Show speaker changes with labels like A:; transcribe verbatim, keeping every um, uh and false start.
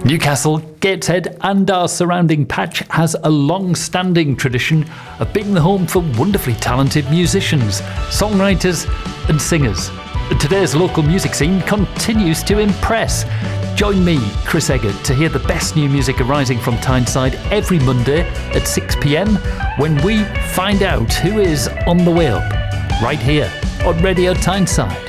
A: Newcastle, Gateshead and our surrounding patch has a long-standing tradition of being the home for wonderfully talented musicians, songwriters and singers. Today's local music scene continues to impress. Join me, Chris Eggert, to hear the best new music arising from Tyneside every Monday at six p m when we find out who is on the way up, right here on Radio Tyneside.